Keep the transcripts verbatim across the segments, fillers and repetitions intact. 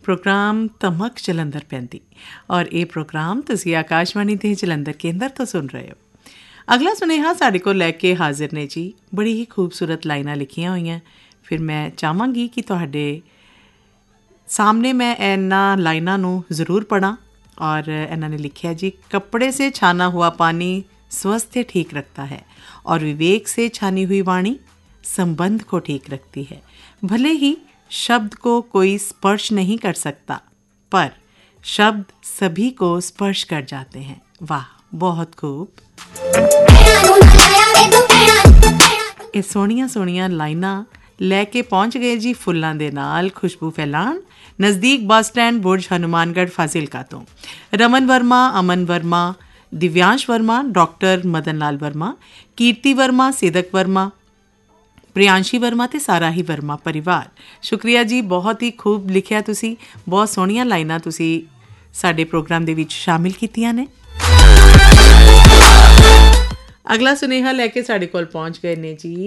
Programme ਧਮਕ Jalandhar ਪੈਂਦੀ ਔਰ ਇਹ ਪ੍ਰੋਗਰਾਮ ਤੁਸੀਂ ਆਕਾਸ਼ਵਾਣੀ ਦੇ ਜਲੰਧਰ ਕੇਂਦਰ ਤੋਂ ਸੁਣ ਰਹੇ ਹੋ। ਅਗਲਾ ਸੁਨੇਹਾ ਸਾਡੇ ਕੋਲ ਲੈ ਕੇ ਹਾਜ਼ਰ ਨੇ ਜੀ। ਬੜੀ ਹੀ ਖੂਬਸੂਰਤ ਲਾਈਨਾਂ ਲਿਖੀਆਂ ਹੋਈਆਂ। ਫਿਰ ਮੈਂ ਚਾਹਾਂਗੀ ਕਿ ਤੁਹਾਡੇ ਸਾਹਮਣੇ ਮੈਂ ਇਹਨਾਂ ਲਾਈਨਾਂ ਨੂੰ ਜ਼ਰੂਰ ਪੜ੍ਹਾਂ। और इन्होंने लिखा जी, कपड़े से छाना हुआ पानी स्वास्थ्य ठीक रखता है और विवेक से छानी हुई वाणी संबंध को ठीक रखती है। भले ही शब्द को कोई स्पर्श नहीं कर सकता पर शब्द सभी को स्पर्श कर जाते हैं। वाह, बहुत खूब। ये सोहणियां सोहणियां लाइनां लैके पहुँच गए जी फुल्लां दे नाल खुशबू फैलाण नज़दीक बस स्टैंड बुर्ज हनुमानगढ़ फाजिलका तो। रमन वर्मा, अमन वर्मा, दिव्यांश वर्मा, डॉक्टर मदन लाल वर्मा, कीर्ति वर्मा, सिदक वर्मा, प्रियांशी वर्मा ते सारा ही वर्मा परिवार, शुक्रिया जी। बहुत ही खूब लिखिया तुसी, बहुत सोहणियां लाइनां तुसी साडे प्रोग्राम दे विच शामिल कीतियां ने। अगला सुनेहा लैके साडे कोल पहुँच गए ने जी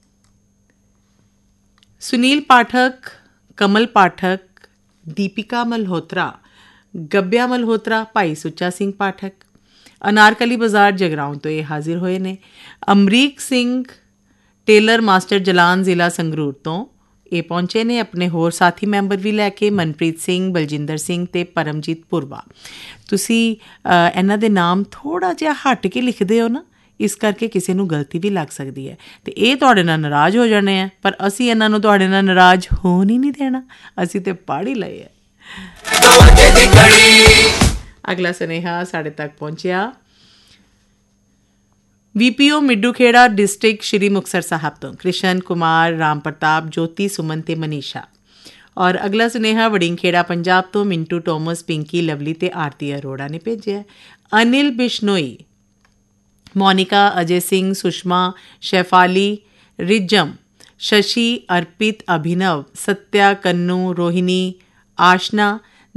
सुनील पाठक, कमल पाठक, दीपिका मल्होत्रा, गब्या मल्होत्रा, भाई सुच्चा सिंह पाठक, अनारकली बाज़ार जगराउं तो ये हाजिर होए ने। अमरीक सिंह टेलर मास्टर जलान ज़िला संगरूर तो ये पहुँचे ने। अपने होर साथी मैंबर भी लैके मनप्रीत सिंह, बलजिंदर सिंह ते परमजीत पुरवा। तुसी इन्हां दे नाम थोड़ा जिहा हट के लिखदे हो ना, इस करके किसी ਨੂੰ ਗਲਤੀ ਵੀ ਲੱਗ ਸਕਦੀ ਹੈ ਤੇ ਇਹ ਤੁਹਾਡੇ ਨਾਲ ਨਾਰਾਜ਼ ਹੋ ਜਾਣੇ ਆ, ਪਰ ਅਸੀਂ ਇਹਨਾਂ ਨੂੰ ਤੁਹਾਡੇ ਨਾਲ ਨਾਰਾਜ਼ ਹੋਣ ਹੀ ਨਹੀਂ ਦੇਣਾ। ਅਸੀਂ ਤੇ ਪੜ੍ਹ ਹੀ ਲਏ ਹੈ। ਅਗਲਾ ਸੁਨੇਹਾ ਸਾਡੇ ਤੱਕ ਪਹੁੰਚਿਆ ਵੀਪੀਓ ਮਿੱਡੂ ਖੇੜਾ ਡਿਸਟ੍ਰਿਕਟ ਸ਼੍ਰੀ ਮੁਕਤਸਰ ਸਾਹਿਬ ਤੋਂ ਕ੍ਰਿਸ਼ਨ ਕੁਮਾਰ, ਰਾਮ ਪ੍ਰਤਾਪ, ਜੋਤੀ ਸੁਮਨ ਤੇ ਮਨੀਸ਼ਾ। ਔਰ ਅਗਲਾ ਸੁਨੇਹਾ ਵੜਿੰਗ ਖੇੜਾ ਪੰਜਾਬ ਤੋਂ ਮਿੰਟੂ ਟੋਮਸ, ਪਿੰਕੀ ਲਵਲੀ ਤੇ ਆਰਤੀ ਅਰੋੜਾ ਨੇ ਭੇਜਿਆ। ਅਨਿਲ ਬਿਸ਼ਨੋਈ, मोनिका, अजय सिंह, सुषमा, शैफाली, रिजम, शशि, अर्पित, अभिनव, सत्या, कन्नू, रोहिणी, आशना,